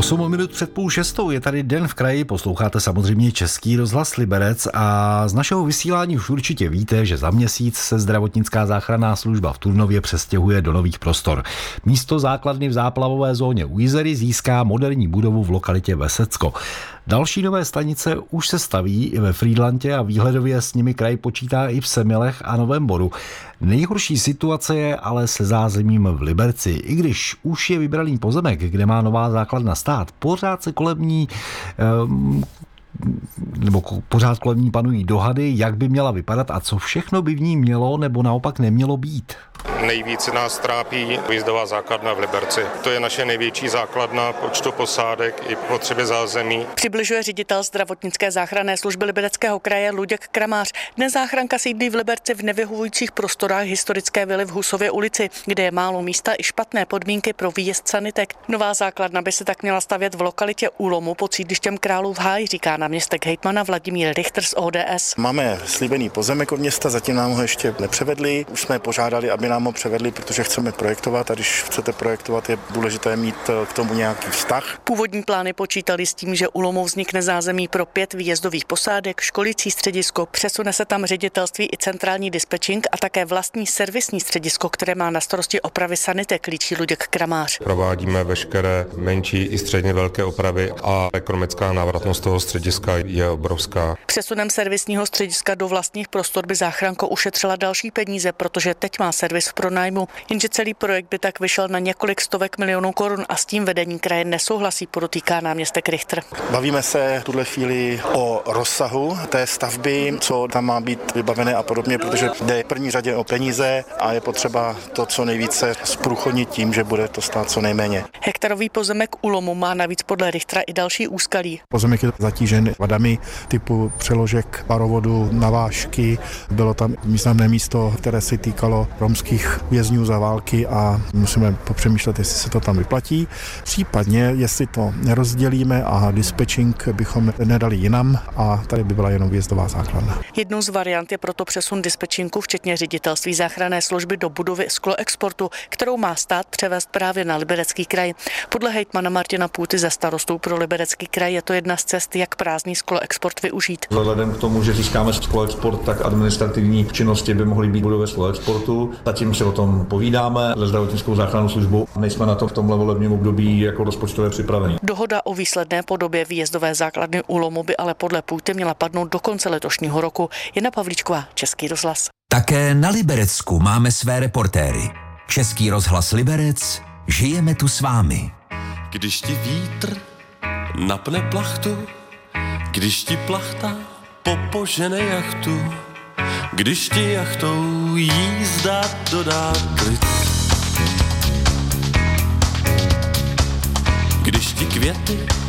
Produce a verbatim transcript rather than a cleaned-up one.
osm minut před půl šestou je tady Den v kraji, posloucháte samozřejmě Český rozhlas Liberec a z našeho vysílání už určitě víte, že za měsíc se zdravotnická záchranná služba v Turnově přestěhuje do nových prostor. Místo základny v záplavové zóně u Jizery získá moderní budovu v lokalitě Vesecko. Další nové stanice už se staví i ve Frýdlantě a výhledově s nimi kraj počítá i v Semilech a Novém Boru. Nejhorší situace je ale se zázemím v Liberci. I když už je vybraný pozemek, kde má nová základna stát, pořád se kolem ní um, nebo pořád kolem ní panují dohady, jak by měla vypadat a co všechno by v ní mělo nebo naopak nemělo být. Nejvíce nás trápí výjezdová základna v Liberci. To je naše největší základna počtu posádek i potřeby zázemí. Přibližuje ředitel zdravotnické záchranné služby Libereckého kraje Luděk Kramář. Dnes záchranka sídlí v Liberci v nevyhovujících prostorách historické vily v Husově ulici, kde je málo místa i špatné podmínky pro výjezd sanitek. Nová základna by se tak měla stavět v lokalitě Úlomu pod sídlištěm Králův Háj, říká náměstek hejtmana Vladimír Richter z O D S. Máme slíbený pozemek od města, zatím nám ho ještě nepřevedli. Už jsme požádali, aby nám ho převedli, protože chceme projektovat a když chcete projektovat, je důležité mít k tomu nějaký vztah. Původní plány počítali s tím, že u Lomu vznikne zázemí pro pět výjezdových posádek, školící středisko, přesune se tam ředitelství i centrální dispečing a také vlastní servisní středisko, které má na starosti opravy sanitek, líčí Luděk Kramář. Provádíme veškeré menší i středně velké opravy a ekonomická návratnost toho střediska je obrovská. Přesunem servisního střediska do vlastních prostor by záchranko ušetřila další peníze, protože teď má servis v pronájmu, jenže celý projekt by tak vyšel na několik stovek milionů korun a s tím vedení kraje nesouhlasí, podotýká náměstek Richter. Bavíme se v tuhle chvíli o rozsahu té stavby, co tam má být vybavené a podobně, protože jde v první řadě o peníze a je potřeba to co nejvíce zprůchodnit tím, že bude to stát co nejméně. Hektarový pozemek u Lomu má navíc podle Richtera i další úskalí. Pozemek je zatížen vadami typu přeložek parovodu, navážky. Bylo tam významné místo, které se týkalo romských vězňů za války a musíme popřemýšlet, jestli se to tam vyplatí. Případně, jestli to nerozdělíme a dispečing bychom nedali jinam a tady by byla jenom výjezdová základna. Jednou z variant je proto přesun dispečinku, včetně ředitelství záchranné služby do budovy Skloexportu, kterou má stát převést právě na Liberecký kraj. Podle hejtmana Martina Půty za starostou pro Liberecký kraj je to jedna z cest, jak prázdný Skloexport využít. Vzhledem k tomu, že získáme Skloexport, tak administrativní činnosti by mohly být v budově Skloexportu. Zatím si o tom povídáme se zdravotnickou záchrannou službou. Nejsme na to v tomhle volebním období jako rozpočtově připraveni. Dohoda o výsledné podobě výjezdové základny u Lomu by ale podle Půty měla padnout do konce letošního roku. Jana Pavlíčková, Český rozhlas. Také na Liberecku máme své reportéry. Český rozhlas Liberec, žijeme tu s vámi. Když ti vítr napne plachtu, když ti plachta popožene jachtu, když ti jachtou jízda dodá klid, když ti květy